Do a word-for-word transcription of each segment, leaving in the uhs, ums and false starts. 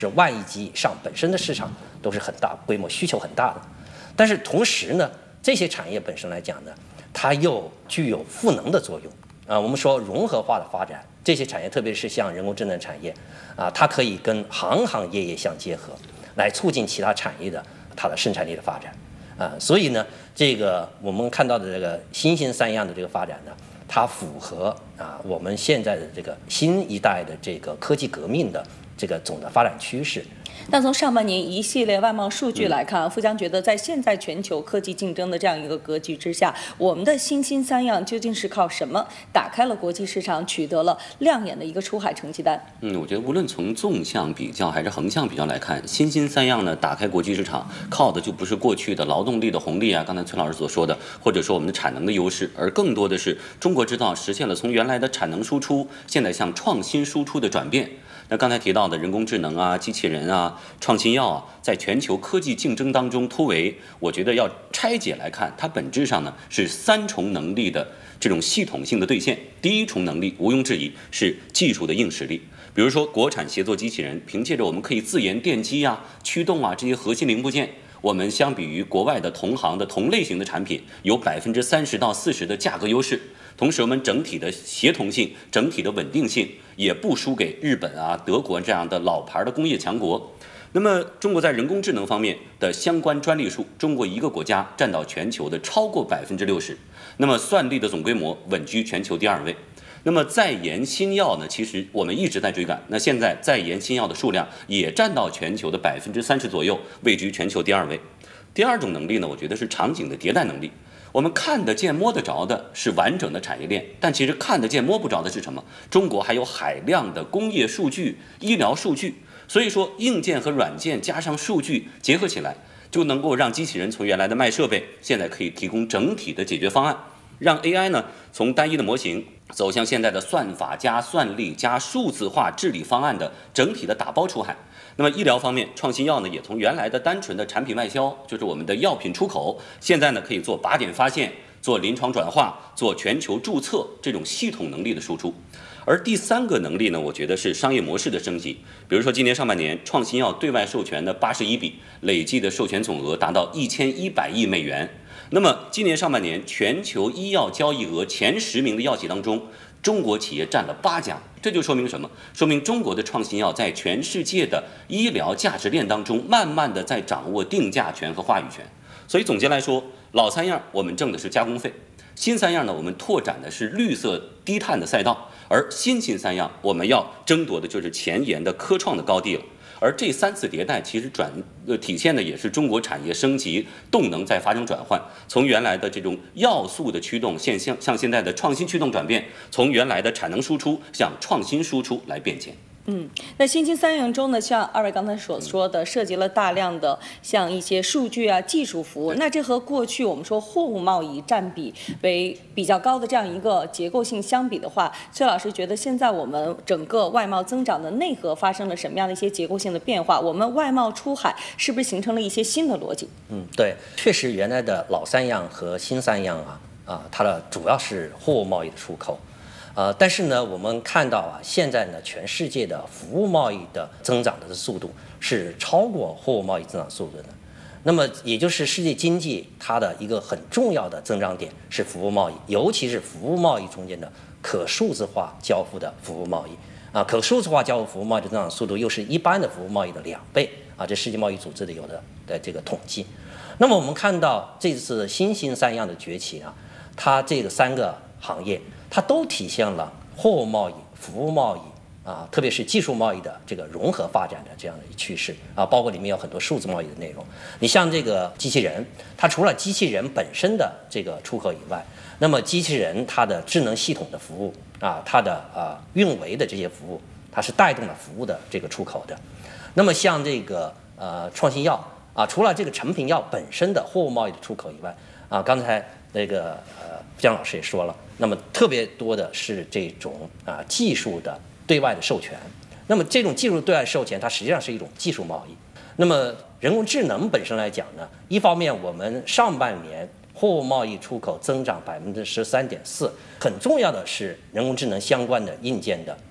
是万亿级以上，本身的市场都是很大规模、需求很大的。但是同时呢，这些产业本身来讲呢，它又具有赋能的作用啊。我们说融合化的发展，这些产业，特别是像人工智能产业啊，它可以跟行行业业相结合，来促进其他产业的它的生产力的发展啊。所以呢，这个我们看到的这个新兴三样的这个发展呢，它符合啊我们现在的这个新一代的这个科技革命的这个总的发展趋势。 那从上半年一系列外贸数据来看，富江觉得在现在全球科技竞争的这样一个格局之下，我们的新兴三样究竟是靠什么打开了国际市场，取得了亮眼的一个出海成绩单？ 嗯，我觉得无论从纵向比较还是横向比较来看，新兴三样呢打开国际市场，靠的就不是过去的劳动力的红利啊，刚才崔老师所说的，或者说我们的产能的优势，而更多的是中国制造实现了从原来的产能输出，现在向创新输出的转变。那刚才提到的人工智能啊、机器人啊、创新药啊，在全球科技竞争当中突围，我觉得要拆解来看，它本质上呢是三重能力的这种系统性的兑现。第一重能力毋庸置疑是技术的硬实力，比如说国产协作机器人，凭借着我们可以自研电机啊、驱动啊这些核心零部件，我们相比于国外的同行的同类型的产品，有百分之三十到四十的价格优势。同时，我们整体的协同性、整体的稳定性也不输给日本啊、德国这样的老牌的工业强国。那么，中国在人工智能方面的相关专利数，中国一个国家占到全球的超过百分之六十。那么，算力的总规模稳居全球第二位。那么，在研新药呢，其实我们一直在追赶。那现在在研新药的数量也占到全球的百分之三十左右，位居全球第二位。第二种能力呢，我觉得是场景的迭代能力。我们看得见摸得着的是完整的产业链，但其实看得见摸不着的是什么？中国还有海量的工业数据、医疗数据，所以说硬件和软件加上数据结合起来，就能够让机器人从原来的卖设备，现在可以提供整体的解决方案，让 A I 呢从单一的模型走向现在的算法加算力加数字化治理方案的整体的打包出海。那么医疗方面，创新药呢也从原来的单纯的产品外销，就是我们的药品出口，现在呢可以做靶点发现、做临床转化、做全球注册这种系统能力的输出。而第三个能力呢，我觉得是商业模式的升级。比如说今年上半年，创新药对外授权的八十一笔，累计的授权总额达到一千一百亿美元。那么今年上半年，全球医药交易额前十名的药企当中，中国企业占了八家，这就说明什么？说明中国的创新药在全世界的医疗价值链当中，慢慢的在掌握定价权和话语权。所以总结来说，老三样我们挣的是加工费，新三样呢，我们拓展的是绿色低碳的赛道，而新兴三样我们要争夺的就是前沿的科创的高地了。而这三次迭代其实转呃体现的也是中国产业升级动能在发生转换，从原来的这种要素的驱动，现向向现在的创新驱动转变，从原来的产能输出向创新输出来变迁。 嗯，那新兴三样中呢，像二位刚才所说的，涉及了大量的像一些数据啊、技术服务，那这和过去我们说货物贸易占比为比较高的这样一个结构性相比的话，崔老师觉得现在我们整个外贸增长的内核发生了什么样的一些结构性的变化？我们外贸出海是不是形成了一些新的逻辑？ 嗯，对，确实原来的老三样和新三样啊啊，它的主要是货物贸易的出口。呃，但是呢，我们看到啊，现在呢，全世界的服务贸易的增长的速度是超过货物贸易增长速度的。那么，也就是世界经济它的一个很重要的增长点是服务贸易，尤其是服务贸易中间的可数字化交付的服务贸易啊，可数字化交付服务贸易的增长速度又是一般的服务贸易的两倍啊，这世界贸易组织的有的的这个统计。那么我们看到这次新兴三样的崛起啊，它这个三个行业。它都体现了货物贸易、服务贸易啊，特别是技术贸易的这个融合发展的这样的一趋势啊，包括里面有很多数字贸易的内容。你像这个机器人，它除了机器人本身的这个出口以外，那么机器人它的智能系统的服务啊，它的呃运维的这些服务，它是带动了服务的这个出口的。那么像这个呃创新药啊，除了这个成品药本身的货物贸易的出口以外啊，刚才那个呃姜老师也说了。那么特别多的是这种啊技术的对外的授权，那么这种技术对外授权，它实际上是一种技术贸易。那么人工智能本身来讲呢，一方面我们上半年货物贸易出口增长百分之十三点四，很重要的是人工智能相关的硬件的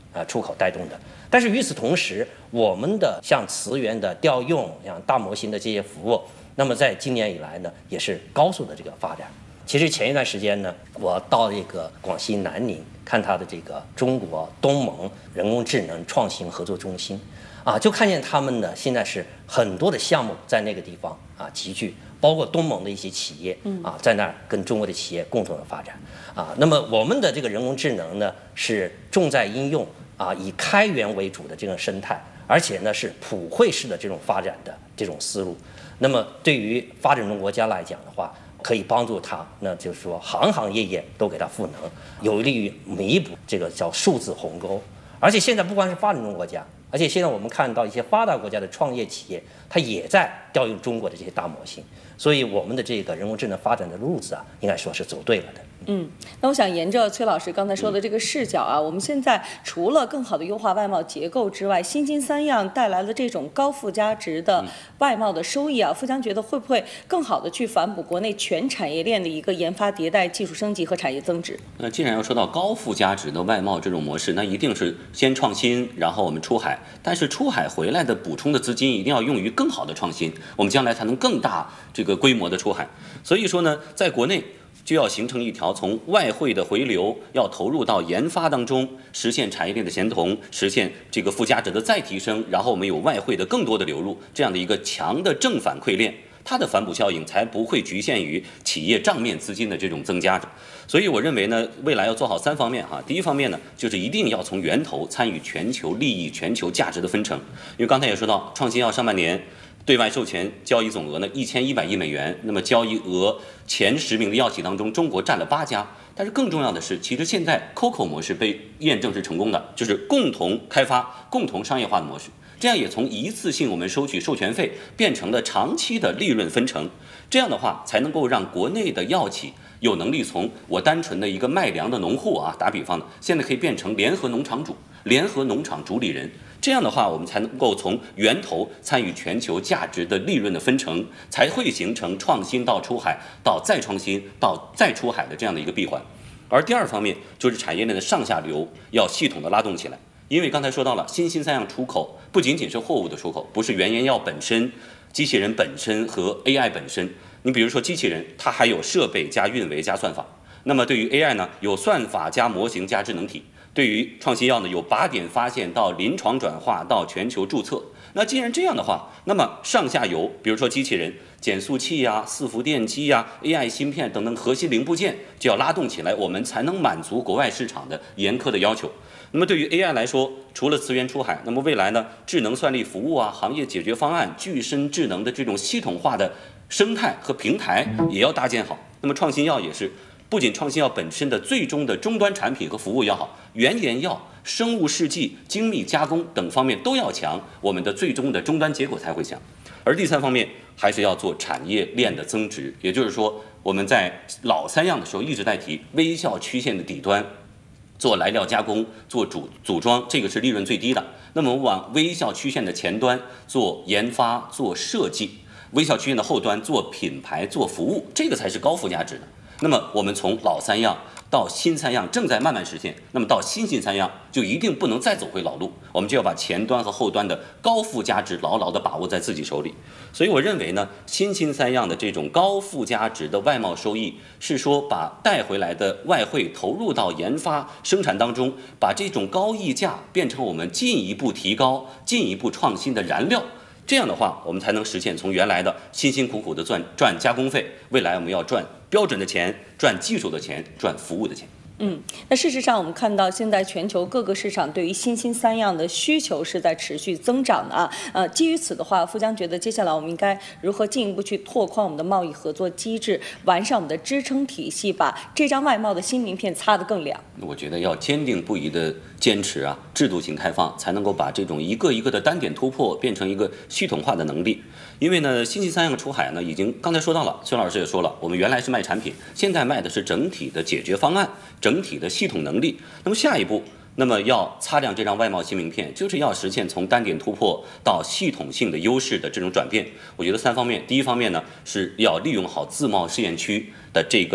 啊出口带动的。但是与此同时，我们的像磁源的调用、像大模型的这些服务，那么在今年以来呢，也是高速的这个发展。其实前一段时间呢，我到这个广西南宁看它的这个中国东盟人工智能创新合作中心，啊，就看见他们呢现在是很多的项目在那个地方啊集聚，包括东盟的一些企业啊在那儿跟中国的企业共同的发展啊。那么我们的这个人工智能呢是重在应用啊，以开源为主的这种生态，而且呢是普惠式的这种发展的这种思路。那么对于发展中国家来讲的话，可以帮助它，那就是说行行业业都给它赋能，有利于弥补这个叫数字鸿沟。而且现在不光是发展中国家，而且现在我们看到一些发达国家的创业企业，它也在调用中国的这些大模型。所以我们的这个人工智能发展的路子啊，应该说是走对了的。 嗯，那我想沿着崔老师刚才说的这个视角啊，我们现在除了更好的优化外贸结构之外，新兴三样带来了这种高附加值的外贸的收益啊，富强觉得会不会更好的去反哺国内全产业链的一个研发迭代、技术升级和产业增值？ 那既然要说到高附加值的外贸这种模式，那一定是先创新，然后我们出海，但是出海回来的补充的资金一定要用于更好的创新，我们将来才能更大这个规模的出海。所以说呢，在国内就要形成一条从外汇的回流要投入到研发当中，实现产业链的协同，实现这个附加值的再提升，然后我们有外汇的更多的流入，这样的一个强的正反馈链，它的反哺效应才不会局限于企业账面资金的这种增加着。所以我认为呢，未来要做好三方面哈。第一方面呢，就是一定要从源头参与全球利益、全球价值的分成。因为刚才也说到，创新药上半年对外授权交易总额呢一千一百亿美元，那么交易额前十名的药企当中，中国占了八家。但是更重要的是，其实现在 C O C O 模式被验证是成功的，就是共同开发、共同商业化的模式。这样也从一次性我们收取授权费变成了长期的利润分成。这样的话，才能够让国内的药企有能力从我单纯的一个卖粮的农户啊，打比方的，现在可以变成联合农场主、联合农场主理人。这样的话，我们才能够从源头参与全球价值的利润的分成，才会形成创新到出海到再创新到再出海的这样的一个闭环。而第二方面就是产业链的上下游要系统的拉动起来，因为刚才说到了新兴三样出口不仅仅是货物的出口，不是原研药本身、机器人本身和 A I 本身。你比如说机器人，它还有设备加运维加算法。那么对于 A I 呢，有算法加模型加智能体。对于创新药呢，有靶点发现到临床转化到全球注册。那既然这样的话，那么上下游，比如说机器人、减速器呀、伺服电机呀、A I 芯片等等核心零部件，就要拉动起来，我们才能满足国外市场的严苛的要求。那么对于 A I 来说，除了磁源出海，那么未来呢，智能算力服务啊、行业解决方案、具身智能的这种系统化的生态和平台也要搭建好。那么创新药也是。不仅创新药本身的最终的终端产品和服务要好，原研药、生物试剂、精密加工等方面都要强，我们的最终的终端结果才会强。而第三方面还是要做产业链的增值，也就是说，我们在老三样的时候一直在提微笑曲线的底端，做来料加工、做组组装，这个是利润最低的。那么我们往微笑曲线的前端做研发、做设计，微笑曲线的后端做品牌、做服务，这个才是高附加值的。那么我们从老三样到新三样正在慢慢实现，那么到新新三样就一定不能再走回老路，我们就要把前端和后端的高附加值牢牢地把握在自己手里。所以我认为呢，新新三样的这种高附加值的外贸收益，是说把带回来的外汇投入到研发生产当中，把这种高溢价变成我们进一步提高、进一步创新的燃料。这样的话，我们才能实现从原来的辛辛苦苦的赚赚加工费，未来我们要赚标准的钱，赚技术的钱，赚服务的钱。 嗯，那事实上我们看到现在全球各个市场对于新兴三样的需求是在持续增长的啊。呃，基于此的话，富江觉得接下来我们应该如何进一步去拓宽我们的贸易合作机制，完善我们的支撑体系，把这张外贸的新名片擦得更亮？ 我觉得要坚定不移的坚持啊，制度性开放，才能够把这种一个一个的单点突破变成一个系统化的能力。因为呢，新兴三样出海呢，已经刚才说到了，孙老师也说了，我们原来是卖产品，现在卖的是整体的解决方案。整体的系统能力，那么下一步，那么要擦亮这张外贸新名片，就是要实现从单点突破到系统性的优势的这种转变。我觉得三方面，第一方面呢，是要利用好自贸试验区的这个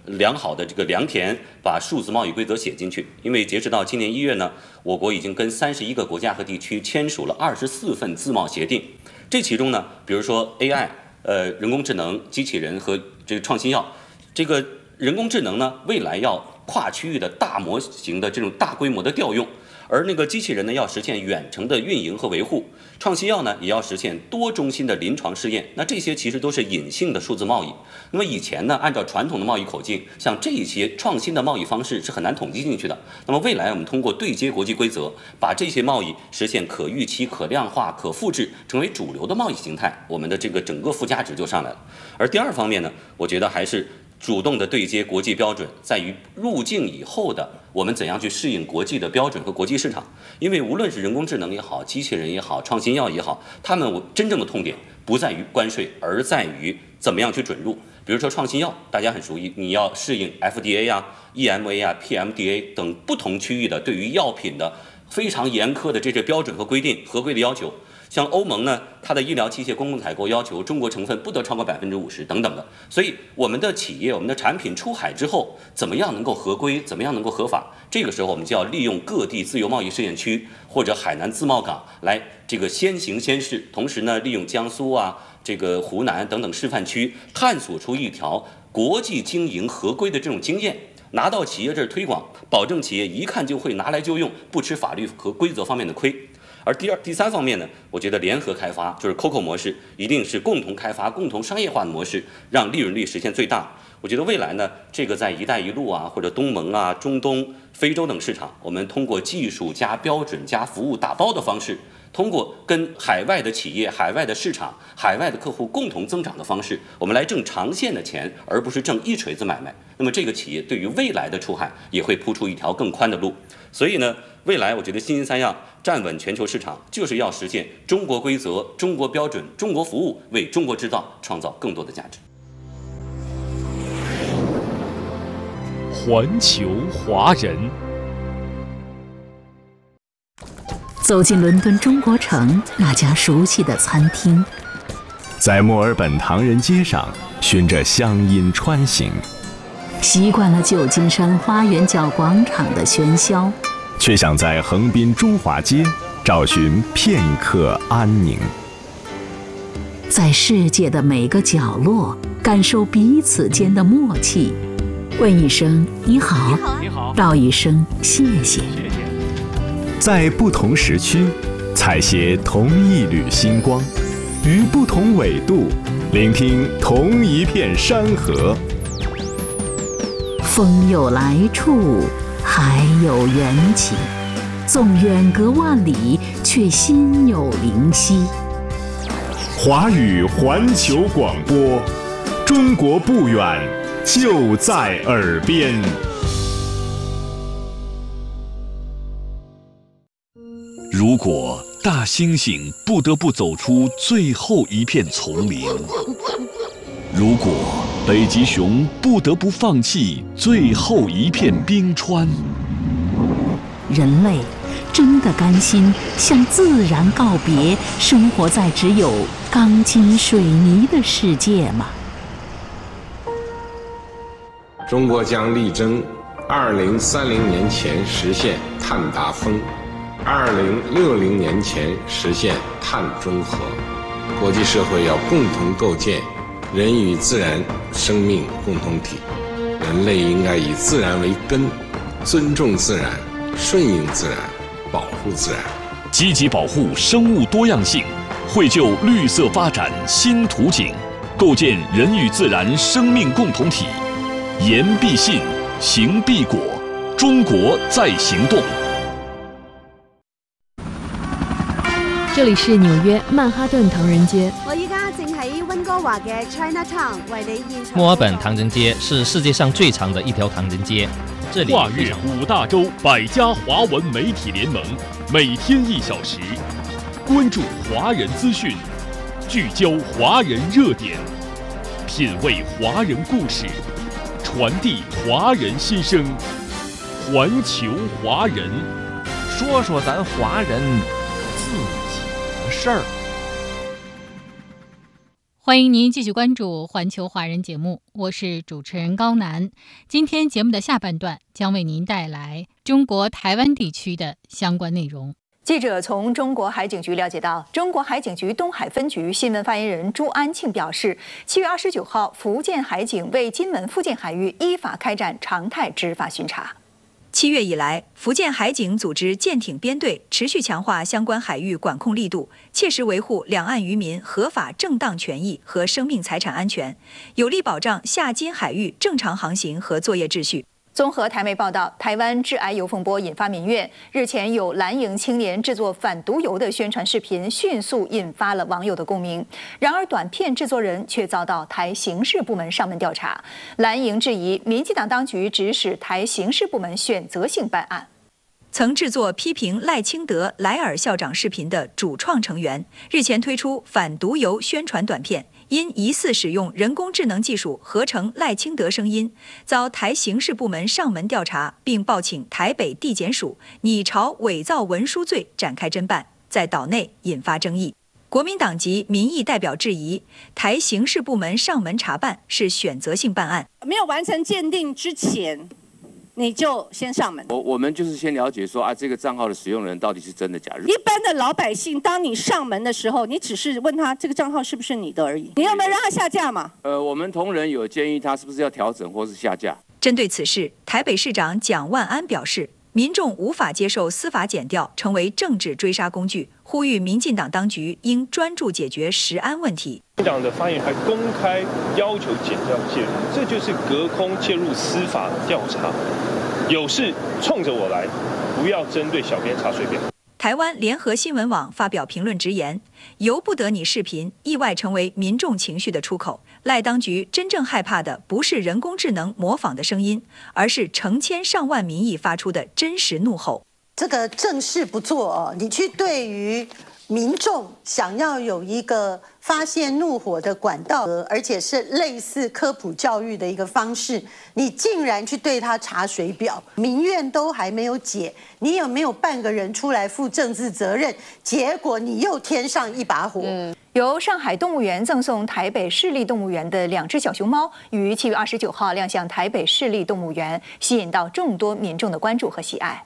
良好的这个良田，把数字贸易规则写进去。因为截止到今年一月呢，我国已经跟三十一个国家和地区签署了二十四份自贸协定。这其中呢，比如说 A I， 呃，人工智能、机器人和这个创新药，这个人工智能呢，未来要跨区域的大模型的这种大规模的调用。而那个机器人呢，要实现远程的运营和维护；创新药呢，也要实现多中心的临床试验。那这些其实都是隐性的数字贸易。那么以前呢，按照传统的贸易口径，像这些创新的贸易方式是很难统计进去的。那么未来我们通过对接国际规则，把这些贸易实现可预期、可量化、可复制，成为主流的贸易形态，我们的这个整个附加值就上来了。而第二方面呢，我觉得还是主动的对接国际标准，在于入境以后的我们怎样去适应国际的标准和国际市场。因为无论是人工智能也好，机器人也好，创新药也好，他们真正的痛点不在于关税，而在于怎么样去准入。比如说创新药，大家很熟悉，你要适应 F D A 啊、E M A 啊、P M D A 等不同区域的对于药品的非常严苛的这些标准和规定、合规的要求。像欧盟呢，它的医疗器械公共采购要求中国成分不得超过百分之五十等等的。所以我们的企业、我们的产品出海之后，怎么样能够合规，怎么样能够合法？这个时候我们就要利用各地自由贸易试验区或者海南自贸港来这个先行先试，同时呢，利用江苏啊、这个湖南等等示范区，探索出一条国际经营合规的这种经验。拿到企业这儿推广，保证企业一看就会，拿来就用，不吃法律和规则方面的亏。而第二、第三方面呢，我觉得联合开发就是 C O C O 模式，一定是共同开发、共同商业化的模式，让利润率实现最大。我觉得未来呢，这个在“一带一路”啊，或者东盟啊、中东、非洲等市场，我们通过技术加标准加服务打包的方式，通过跟海外的企业、海外的市场、海外的客户共同增长的方式，我们来挣长线的钱，而不是挣一锤子买卖。那么这个企业对于未来的出海也会铺出一条更宽的路。所以呢，未来我觉得新兴三样站稳全球市场，就是要实现中国规则、中国标准、中国服务，为中国制造创造更多的价值。 环球华人。 走进伦敦中国城那家熟悉的餐厅， 在墨尔本唐人街上循着乡音穿行， 习惯了旧金山花园角广场的喧嚣， 却想在横滨中华街找寻片刻安宁。 在世界的每个角落感受彼此间的默契，问一声你好， 你好， 道一声谢谢。 在不同时区采撷同一缕星光，于不同纬度聆听同一片山河。 风有来处，海有缘起，纵远隔万里，却心有灵犀。 华语环球广播，中国不远，就在耳边。如果大猩猩不得不走出最后一片丛林，如果北极熊不得不放弃最后一片冰川， 人类真的甘心向自然告别，生活在只有钢筋水泥的世界吗？ 中国将力争二零三零年前实现碳达峰，二零六零年前实现碳中和。国际社会要共同构建人与自然生命共同体，人类应该以自然为根，尊重自然，顺应自然，保护自然， 积极保护生物多样性，绘就绿色发展新图景，构建人与自然生命共同体。言必信，行必果，中国在行动。 这里是紐約曼哈頓唐人街。 我依家正喺溫哥華嘅 Chinatown 為你現場。 墨爾本唐人街是世界上最長的一條唐人街，這裡跨越五大洲百家華文媒體聯盟，每天一小時，關注華人資訊，聚焦華人熱點，品味華人故事，傳遞華人心聲，環球華人， 說說咱華人自己的事兒。 欢迎您继续关注环球华人节目，我是主持人高楠。今天节目的下半段将为您带来中国台湾地区的相关内容。 记者从中国海警局了解到，中国海警局东海分局新闻发言人朱安庆表示，七月二十九号，福建海警为金门附近海域依法开展常态执法巡查。 七月以来，福建海警组织舰艇编队，持续强化相关海域管控力度，切实维护两岸渔民合法正当权益和生命财产安全，有力保障下金海域正常航行和作业秩序。 综合台媒报道，台湾致癌油风波引发民怨。日前有蓝营青年制作反毒油的宣传视频，迅速引发了网友的共鸣。然而，短片制作人却遭到台刑事部门上门调查。蓝营质疑民进党当局指使台刑事部门选择性办案。 曾制作批评赖清德、莱尔校长视频的主创成员，日前推出反毒油宣传短片。因疑似使用人工智能技术合成赖清德声音，遭台刑事部门上门调查，并报请台北地检署拟朝伪造文书罪展开侦办，在岛内引发争议。国民党籍民意代表质疑，台刑事部门上门查办是选择性办案， 没有完成鉴定之前，你就先上门。 我我们就是先了解说啊，这个账号的使用人到底是真的假的。 一般的老百姓，当你上门的时候，你只是问他这个账号是不是你的而已，你有没有让他下架嘛？ 呃，我们同仁有建议他是不是要调整或是下架。 针对此事，台北市长蒋万安表示，民众无法接受司法检调成为政治追杀工具，呼吁民进党当局应专注解决食安问题。 民进党的发言还公开要求检调介入，这就是隔空介入司法调查。有事冲着我来，不要针对小编查水表。 台湾联合新闻网发表评论直言，由不得你视频意外成为民众情绪的出口。赖当局真正害怕的不是人工智能模仿的声音，而是成千上万民意发出的真实怒吼。 这个正事不做哦，你去对于民众想要有一个发泄怒火的管道，而且是类似科普教育的一个方式，你竟然去对他查水表，民怨都还没有解，你有没有半个人出来负政治责任？结果你又添上一把火。 嗯由上海动物园赠送台北市立动物园的两只小熊猫，于七月二十九号亮相台北市立动物园，吸引到众多民众的关注和喜爱。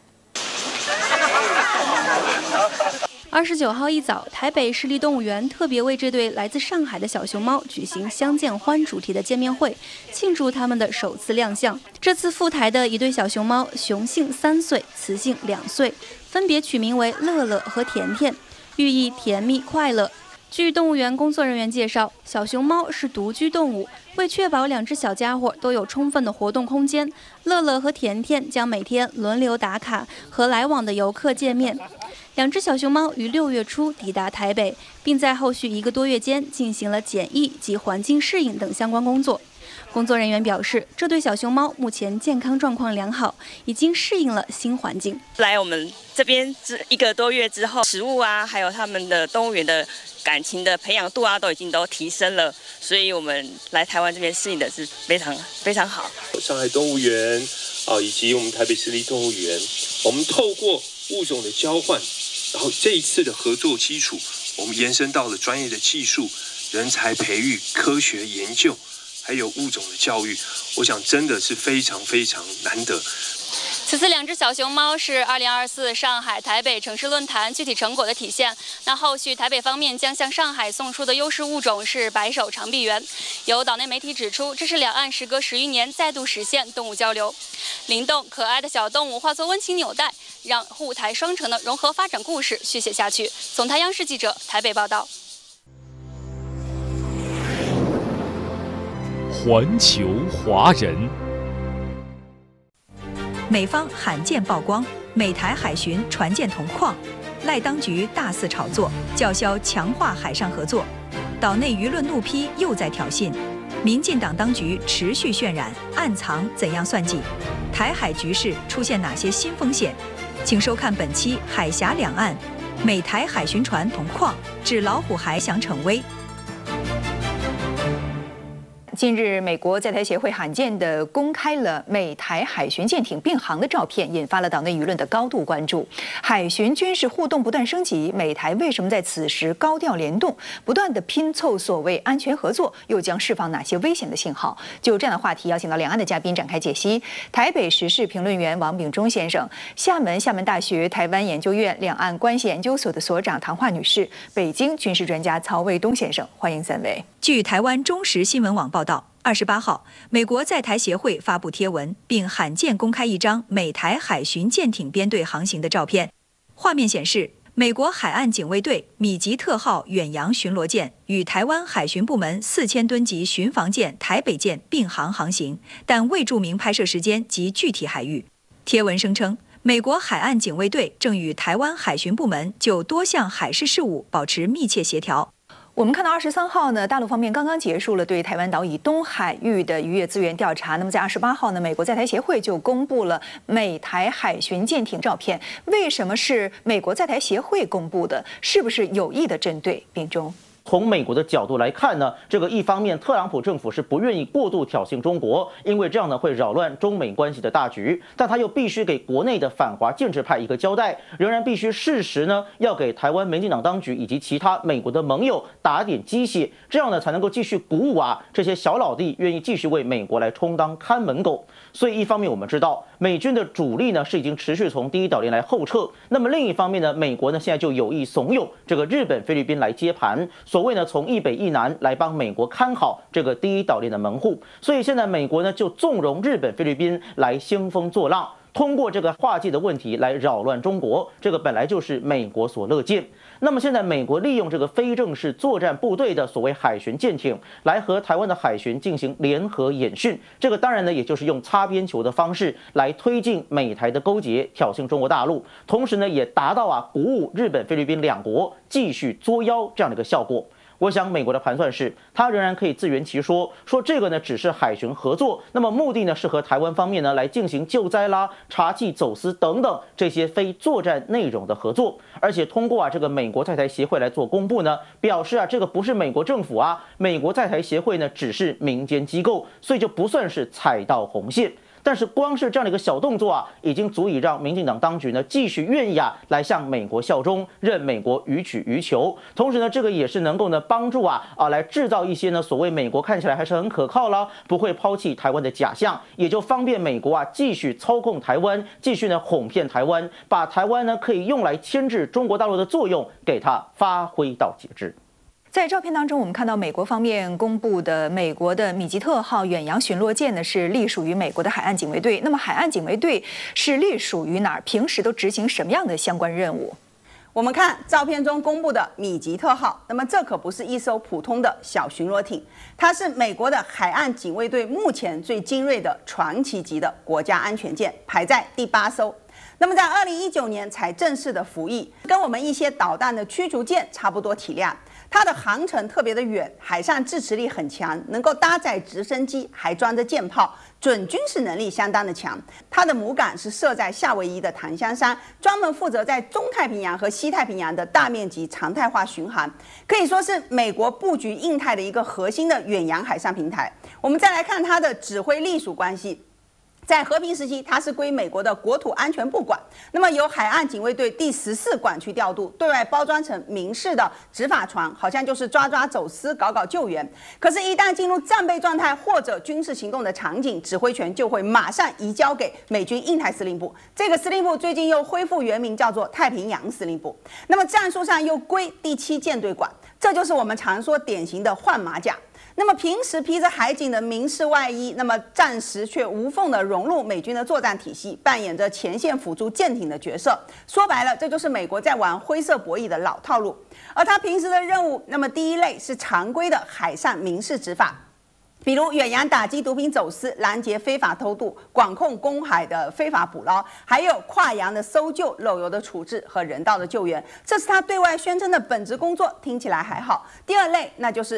二十九号一早，台北市立动物园特别为这对来自上海的小熊猫举行相见欢主题的见面会，庆祝他们的首次亮相。这次赴台的一对小熊猫，雄性三岁，雌性两岁，分别取名为乐乐和甜甜，寓意甜蜜快乐。据动物园工作人员介绍，小熊猫是独居动物，为确保两只小家伙都有充分的活动空间，乐乐和甜甜将每天轮流打卡，和来往的游客见面。两只小熊猫于六月初抵达台北，并在后续一个多月间进行了检疫及环境适应等相关工作。工作人员表示，这对小熊猫目前健康状况良好，已经适应了新环境。 来我们这边一个多月之后，食物啊，还有他们的动物园的感情的培养度啊，都已经都提升了，所以我们来台湾这边适应的是非常非常好。 上海动物园啊，以及我们台北市立动物园，我们透过物种的交换，然后这一次的合作基础，我们延伸到了专业的技术、人才培育、科学研究，还有物种的教育，我想真的是非常非常难得。 此次两只小熊猫是二零二四上海、台北城市论坛具体成果的体现。那后续台北方面将向上海送出的优势物种是白手长臂猿。有岛内媒体指出，这是两岸时隔十余年再度实现动物交流。灵动可爱的小动物化作温情纽带，让沪台双城的融合发展故事续写下去。总台央视记者台北报道。 环球华人。 美方罕见曝光美台海巡船舰同框，赖当局大肆炒作，叫嚣强化海上合作，岛内舆论怒批又在挑衅，民进党当局持续渲染暗藏怎样算计，台海局势出现哪些新风险？请收看本期《海峡两岸》，美台海巡船同框，指老虎还想逞威。 近日，美国在台协会罕见地公开了美台海巡舰艇并航的照片，引发了岛内舆论的高度关注。海巡军事互动不断升级，美台为什么在此时高调联动，不断地拼凑所谓安全合作，又将释放哪些危险的信号？就这样的话题，邀请到两岸的嘉宾展开解析。台北时事评论员王炳忠先生，厦门厦门大学台湾研究院两岸关系研究所的所长唐华女士，北京军事专家曹卫东先生，欢迎三位。 据台湾中时新闻网报道，二十八号，美国在台协会发布贴文，并罕见公开一张美台海巡舰艇编队航行的照片。画面显示，美国海岸警卫队米吉特号远洋巡逻舰与台湾海巡部门四千吨级巡防舰台北舰并航航行，但未注明拍摄时间及具体海域。贴文声称，美国海岸警卫队正与台湾海巡部门就多项海事事务保持密切协调。 我们看到二十三号呢，大陆方面刚刚结束了对台湾岛以东海域的渔业资源调查。那么在二十八号呢，美国在台协会就公布了美台海巡舰艇照片。为什么是美国在台协会公布的？是不是有意的针对丙中？ 从美国的角度来看呢，这个一方面，特朗普政府是不愿意过度挑衅中国，因为这样呢会扰乱中美关系的大局，但他又必须给国内的反华建制派一个交代，仍然必须适时呢要给台湾民进党当局以及其他美国的盟友打点鸡血，这样呢才能够继续鼓舞啊这些小老弟愿意继续为美国来充当看门狗。所以一方面我们知道，美军的主力呢是已经持续从第一岛链来后撤，那么另一方面呢，美国呢现在就有意怂恿这个日本、菲律宾来接盘。所谓呢，从一北一南来帮美国看好这个第一岛链的门户，所以现在美国呢就纵容日本、菲律宾来兴风作浪，通过这个划界的问题来扰乱中国，这个本来就是美国所乐见。那么现在美国利用这个非正式作战部队的所谓海巡舰艇来和台湾的海巡进行联合演训，这个当然呢也就是用擦边球的方式来推进美台的勾结，挑衅中国大陆，同时呢也达到啊鼓舞日本、菲律宾两国继续作妖这样的一个效果。我想美国的盘算是，他仍然可以自圆其说，说这个呢只是海巡合作，那么目的呢是和台湾方面呢来进行救灾啦、查缉走私等等这些非作战内容的合作，而且通过啊这个美国在台协会来做公布呢，表示啊这个不是美国政府啊，美国在台协会呢只是民间机构，所以就不算是踩到红线。但是光是这样的一个小动作啊，已经足以让民进党当局呢继续愿意啊来向美国效忠，任美国予取予求。同时呢，这个也是能够呢帮助啊啊来制造一些呢所谓美国看起来还是很可靠啦，不会抛弃台湾的假象，也就方便美国啊继续操控台湾，继续呢哄骗台湾，把台湾呢可以用来牵制中国大陆的作用给它发挥到极致。 在照片当中，我们看到美国方面公布的美国的米吉特号远洋巡逻舰呢，是隶属于美国的海岸警卫队。那么海岸警卫队是隶属于哪儿？平时都执行什么样的相关任务？ 我们看照片中公布的米吉特号，那么这可不是一艘普通的小巡逻艇，它是美国的海岸警卫队目前最精锐的传奇级的国家安全舰，排在第八艘。那么在二零一九年才正式的服役，跟我们一些导弹的驱逐舰差不多体量。它的航程特别的远，海上支持力很强，能够搭载直升机，还装着舰炮，准军事能力相当的强。它的母港是设在夏威夷的檀香山，专门负责在中太平洋和西太平洋的大面积常态化巡航，可以说是美国布局印太的一个核心的远洋海上平台。我们再来看它的指挥隶属关系。在和平时期，它是归美国的国土安全部管，那么由海岸警卫队第十四管区调度，对外包装成民事的执法船，好像就是抓抓走私、搞搞救援。可是，一旦进入战备状态或者军事行动的场景，指挥权就会马上移交给美军印太司令部。这个司令部最近又恢复原名，叫做太平洋司令部。那么战术上又归第七舰队管，这就是我们常说典型的换马甲。那么平时披着海警的民事外衣，那么战时却无缝的融入美军的作战体系，扮演着前线辅助舰艇的角色。说白了，这就是美国在玩灰色博弈的老套路。而他平时的任务，那么第一类是常规的海上民事执法。比如远洋打击毒品走私、拦截非法偷渡、管控公海的非法捕捞，还有跨洋的搜救、漏油的处置和人道的救援，这是他对外宣称的本职工作，听起来还好。第二类那就是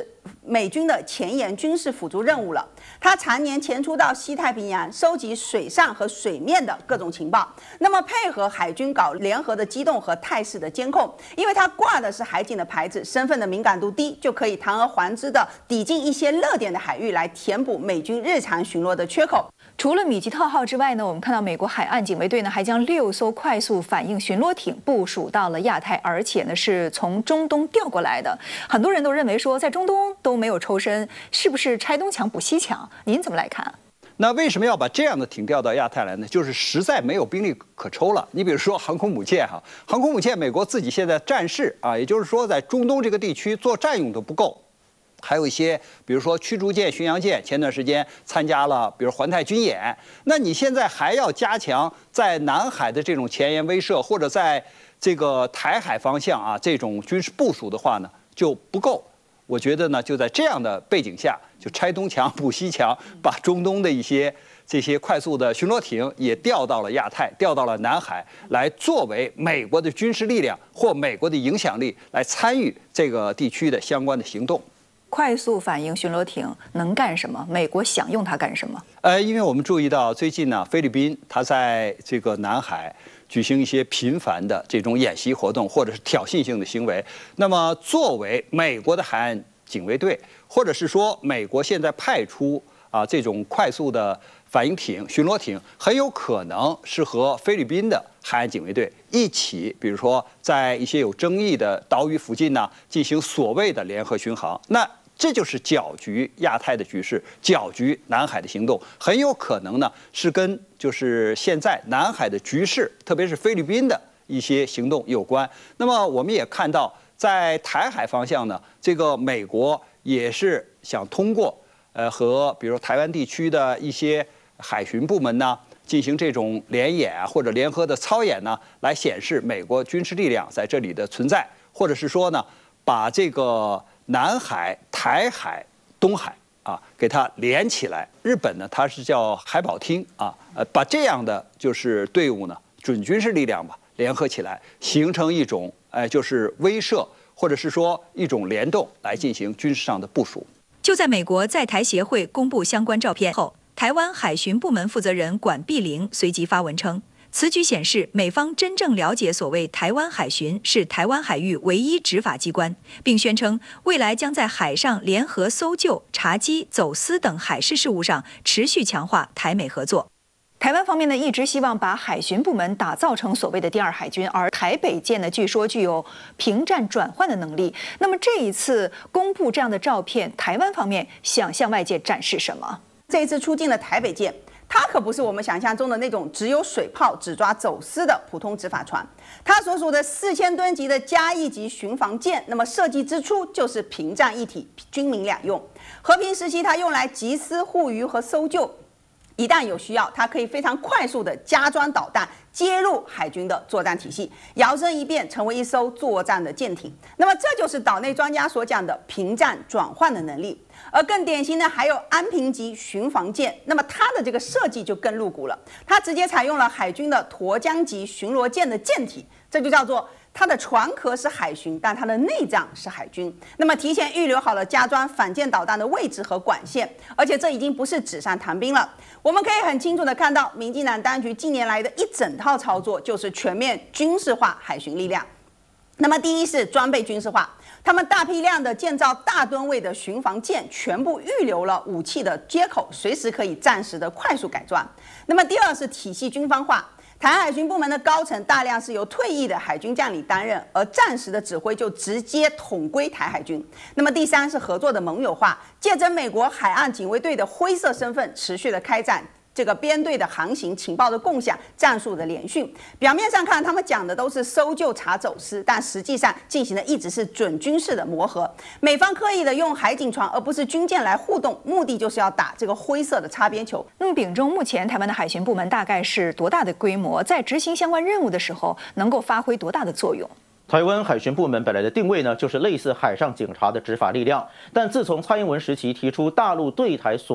美军的前沿军事辅助任务了。它常年潜出到西太平洋，收集水上和水面的各种情报，那么配合海军搞联合的机动和态势的监控。因为它挂的是海警的牌子，身份的敏感度低，就可以堂而皇之的抵近一些热点的海域，来填补美军日常巡逻的缺口。 除了米吉特号之外呢，我们看到美国海岸警卫队呢还将六艘快速反应巡逻艇部署到了亚太，而且呢是从中东调过来的。很多人都认为说，在中东都没有抽身，是不是拆东墙补西墙？您怎么来看？ 那为什么要把这样的艇调到亚太来呢？就是实在没有兵力可抽了。你比如说航空母舰哈，航空母舰美国自己现在战事啊，也就是说在中东这个地区做战用都不够。还有一些，比如说驱逐舰、巡洋舰，前段时间参加了，比如环太军演。那你现在还要加强在南海的这种前沿威慑，或者在这个台海方向啊这种军事部署的话呢，就不够。我觉得呢，就在这样的背景下，就拆东墙补西墙，把中东的一些这些快速的巡逻艇也调到了亚太，调到了南海，来作为美国的军事力量或美国的影响力来参与这个地区的相关的行动。 快速反应巡逻艇能干什么？美国想用它干什么？ 呃，因为我们注意到最近呢，菲律宾它在这个南海举行一些频繁的这种演习活动，或者是挑衅性的行为。那么，作为美国的海岸警卫队，或者是说美国现在派出啊这种快速的反应艇、巡逻艇，很有可能是和菲律宾的海岸警卫队一起，比如说在一些有争议的岛屿附近呢，进行所谓的联合巡航。那这就是搅局亚太的局势，搅局南海的行动，很有可能呢是跟就是现在南海的局势，特别是菲律宾的一些行动有关。那么我们也看到，在台海方向呢，这个美国也是想通过呃和比如说台湾地区的一些海巡部门呢进行这种联演啊或者联合的操演呢，来显示美国军事力量在这里的存在，或者是说呢把这个南海、台海、东海啊，给它连起来。日本呢，它是叫海保厅啊，呃，把这样的就是队伍呢，准军事力量吧，联合起来，形成一种哎、呃，就是威慑，或者是说一种联动，来进行军事上的部署。 就在美国在台协会公布相关照片后，台湾海巡部门负责人管碧玲随即发文称，此举显示美方真正了解所谓台湾海巡是台湾海域唯一执法机关，并宣称未来将在海上联合搜救、查缉、走私等海事事务上持续强化台美合作。 台湾方面呢，一直希望把海巡部门打造成所谓的第二海军，而台北舰呢，据说具有平战转换的能力。那么这一次公布这样的照片，台湾方面想向外界展示什么？ 这一次出境的台北舰，它可不是我们想象中的那种只有水炮只抓走私的普通执法船，它所属的四千吨级的嘉义级巡防舰，那么设计之初就是平战一体，军民两用。和平时期它用来缉私护渔和搜救，一旦有需要，它可以非常快速的加装导弹接入海军的作战体系，摇身一变成为一艘作战的舰艇。那么这就是岛内专家所讲的平战转换的能力。而更典型的还有安平级巡防舰，那么它的这个设计就更露骨了，它直接采用了海军的沱江级巡逻舰的舰体，这就叫做它的船壳是海巡，但它的内脏是海军。那么提前预留好了加装反舰导弹的位置和管线，而且这已经不是纸上谈兵了。我们可以很清楚的看到，民进党当局近年来的一整套操作，就是全面军事化海巡力量。那么第一是装备军事化，他们大批量的建造大吨位的巡防舰，全部预留了武器的接口，随时可以暂时的快速改装。那么第二是体系军方化，台海军部门的高层大量是由退役的海军将领担任，而战时的指挥就直接统归台海军。那么第三是合作的盟友化，借着美国海岸警卫队的灰色身份，持续的开展这个编队的航行、情报的共享、战术的联训。表面上看，他们讲的都是搜救、查走私，但实际上进行的一直是准军事的磨合。美方刻意的用海警船而不是军舰来互动，目的就是要打这个灰色的擦边球。 那么丙中目前台湾的海巡部门大概是多大的规模？在执行相关任务的时候，能够发挥多大的作用？ 台湾海巡部门本来的定位呢，就是类似海上警察的执法力量，但自从蔡英文时期提出大陆对台所谓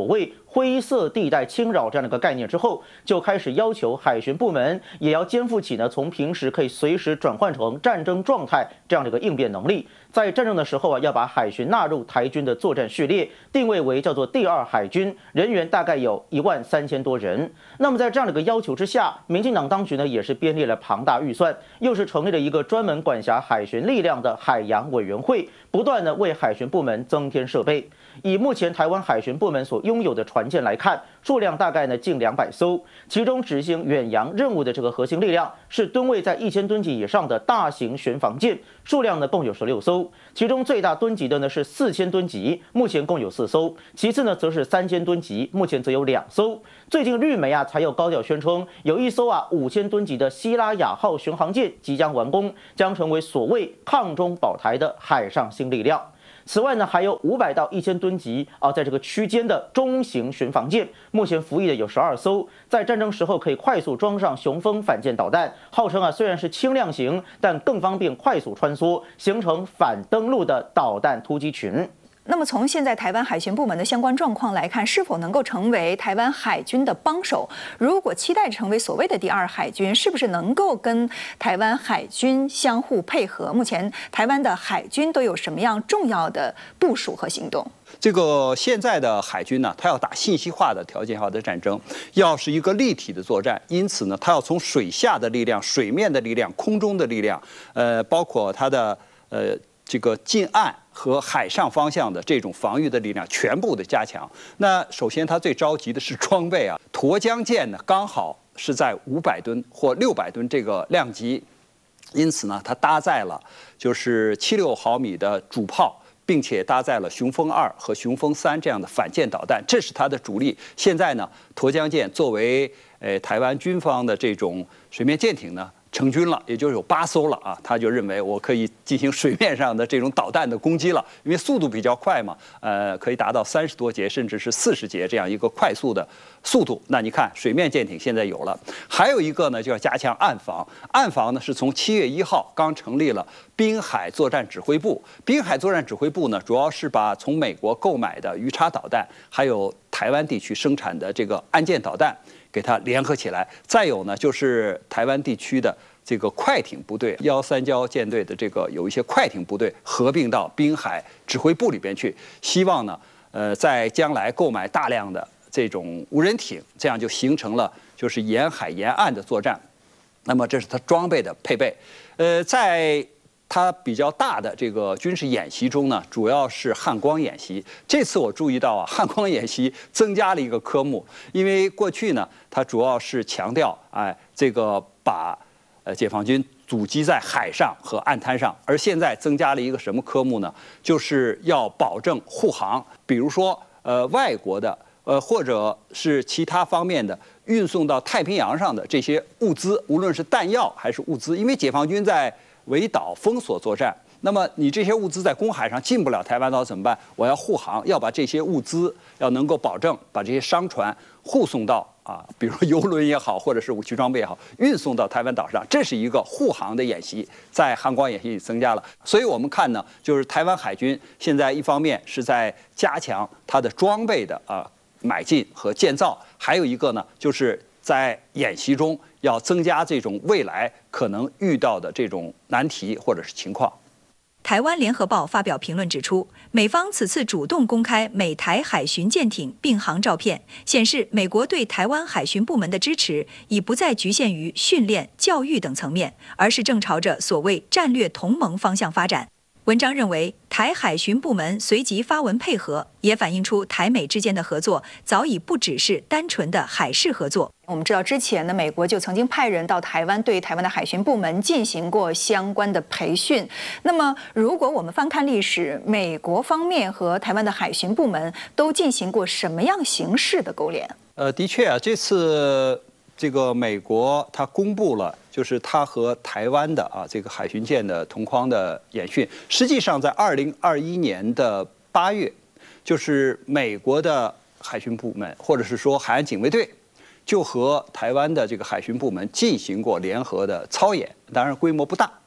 灰色地带侵扰这样的一个概念之后，就开始要求海巡部门也要肩负起呢从平时可以随时转换成战争状态这样的一个应变能力。在战争的时候啊，要把海巡纳入台军的作战序列，定位为叫做第二海军，人员大概有一万三千多人。那么在这样的一个要求之下，民进党当局呢也是编列了庞大预算，又是成立了一个专门管辖海巡力量的海洋委员会，不断的为海巡部门增添设备。以目前台湾海巡部门所拥有的船舰来看，数量大概呢近两百艘，其中执行远洋任务的这个核心力量是吨位在一千吨级以上的大型巡防舰，数量呢共有十六艘，其中最大吨级的呢是四千吨级，目前共有四艘，其次呢则是三千吨级，目前则有两艘。最近绿媒啊才有高调宣称，有一艘啊五千吨级的希拉雅号巡航舰即将完工，将成为所谓抗中保台的海上新力量。此外呢，还有五百到一千吨级啊，在这个区间的中型巡防舰，目前服役的有十二艘，在战争时候可以快速装上雄风反舰导弹，号称啊虽然是轻量型，但更方便快速穿梭，形成反登陆的导弹突击群。 那么从现在台湾海巡部门的相关状况来看，是否能够成为台湾海军的帮手？如果期待成为所谓的第二海军，是不是能够跟台湾海军相互配合？目前台湾的海军都有什么样重要的部署和行动？ 这个现在的海军呢，它要打信息化的条件化的战争，要是一个立体的作战，因此呢，它要从水下的力量、水面的力量、空中的力量，呃，包括它的呃。这个近岸和海上方向的这种防御的力量全部的加强。那首先，它最着急的是装备啊。沱江舰呢，刚好是在五百吨或六百吨这个量级，因此呢，它搭载了就是七六毫米的主炮，并且搭载了雄风二和雄风三这样的反舰导弹，这是它的主力。现在呢，沱江舰作为呃台湾军方的这种水面舰艇呢。成军了，也就是有八艘了啊，他就认为我可以进行水面上的这种导弹的攻击了，因为速度比较快嘛，呃，可以达到三十多节甚至是四十节这样一个快速的速度。那你看，水面舰艇现在有了，还有一个呢，就要加强岸防。岸防呢是从七月一号刚成立了滨海作战指挥部。滨海作战指挥部呢，主要是把从美国购买的鱼叉导弹，还有台湾地区生产的这个岸舰导弹。给它联合起来，再有呢，就是台湾地区的这个快艇部队，幺三礁舰队的这个有一些快艇部队合并到滨海指挥部里边去，希望呢，呃，在将来购买大量的这种无人艇，这样就形成了就是沿海沿岸的作战。那么这是它装备的配备，呃，在。它比较大的这个军事演习中呢，主要是汉光演习。这次我注意到啊，汉光演习增加了一个科目，因为过去呢，它主要是强调哎，这个把呃解放军阻击在海上和岸滩上，而现在增加了一个什么科目呢？就是要保证护航，比如说呃外国的呃或者是其他方面的运送到太平洋上的这些物资，无论是弹药还是物资，因为解放军在围岛封锁作战，那么你这些物资在公海上进不了台湾岛怎么办？我要护航，要把这些物资要能够保证把这些商船护送到啊，比如说邮轮也好，或者是武器装备也好，运送到台湾岛上，这是一个护航的演习，在汉光演习里增加了。所以我们看呢，就是台湾海军现在一方面是在加强它的装备的啊买进和建造，还有一个呢就是在演习中要增加这种未来可能遇到的这种难题或者是情况。 台湾联合报发表评论指出，美方此次主动公开美台海巡舰艇并航照片，显示美国对台湾海巡部门的支持已不再局限于训练、教育等层面，而是正朝着所谓战略同盟方向发展。文章认为，台海巡部门随即发文配合，也反映出台美之间的合作早已不只是单纯的海事合作。 我们知道，之前呢，美国就曾经派人到台湾，对台湾的海巡部门进行过相关的培训。那么，如果我们翻看历史，美国方面和台湾的海巡部门都进行过什么样形式的勾连？ 呃，的确啊，这次这个美国它公布了。就是它和台湾的啊这个海巡舰的同框的演训，实际上在二零二一年的八月，就是美国的海巡部门或者是说海岸警卫队，就和台湾的这个海巡部门进行过联合的操演，当然规模不大。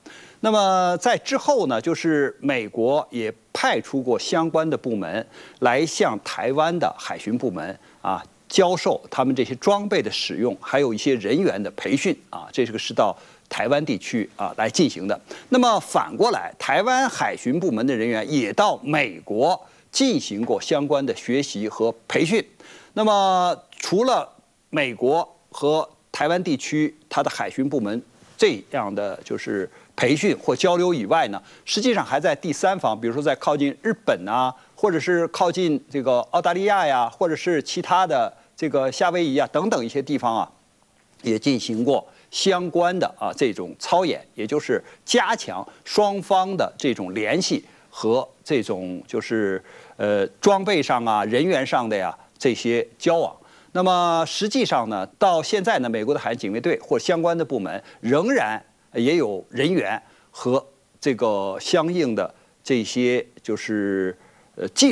那么在之后呢，就是美国也派出过相关的部门来向台湾的海巡部门啊教授他们这些装备的使用，还有一些人员的培训啊，这是个是到台湾地区啊来进行的。那么反过来，台湾海巡部门的人员也到美国进行过相关的学习和培训。那么除了美国和台湾地区它的海巡部门这样的就是培训或交流以外呢，实际上还在第三方，比如说在靠近日本啊，或者是靠近这个澳大利亚呀，或者是其他的这个夏威夷啊等等一些地方啊，也进行过相关的啊这种操演，也就是加强双方的这种联系和这种就是呃装备上啊、人员上的呀这些交往。那么实际上呢，到现在呢，美国的海岸警卫队或相关的部门仍然也有人员和这个相应的这些就是呃技